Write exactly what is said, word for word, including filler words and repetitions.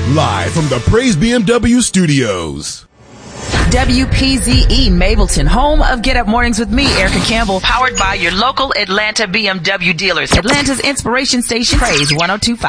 Live from the Praise B M W studios. W P Z E Mableton, home of Get Up Mornings with me, Erica Campbell, powered by your local Atlanta B M W dealers. Atlanta's inspiration station, Praise one oh two point five.